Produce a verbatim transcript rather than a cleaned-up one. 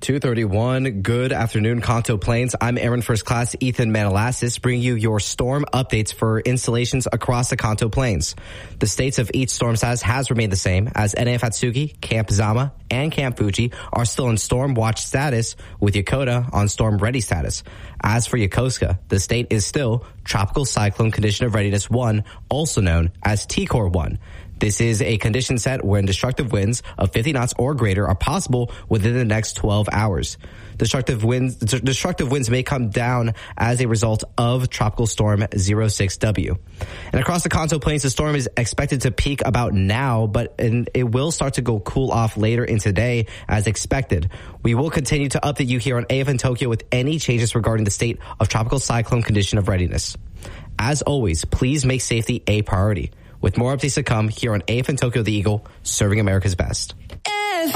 two thirty-one. Good afternoon, Kanto Plains. I'm Airman First Class Ethan Manalassis, bringing you your storm updates for installations across the Kanto Plains. The states of each storm status has remained the same, as N A F Atsugi, Camp Zama, and Camp Fuji are still in storm watch status, with Yokota on storm ready status. As for Yokosuka, the state is still Tropical Cyclone Condition of Readiness one, also known as T C O R one. This is a condition set wherein destructive winds of fifty knots or greater are possible within the next twelve hours. Destructive winds, destructive winds may come down as a result of Tropical Storm zero six W. And across the Kanto Plains, the storm is expected to peak about now, but it will start to go cool off later in today as expected. We will continue to update you here on A F N Tokyo with any changes regarding the state of Tropical Cyclone Condition of Readiness. As always, please make safety a priority. With more updates to come here on A F N Tokyo The Eagle, serving America's best.